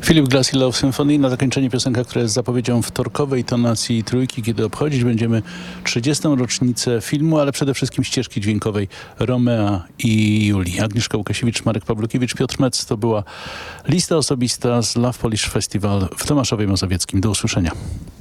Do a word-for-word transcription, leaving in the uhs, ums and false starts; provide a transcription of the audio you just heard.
Philip Glass i Love Symphony. Na zakończenie piosenka, która jest zapowiedzią wtorkowej tonacji Trójki, kiedy obchodzić będziemy trzydziestą rocznicę filmu, ale przede wszystkim ścieżki dźwiękowej Romea i Julii. Agnieszka Łukasiewicz, Marek Pawlukiewicz, Piotr Metz. To była lista osobista z Love Polish Festival w Tomaszowie Mazowieckim. Do usłyszenia.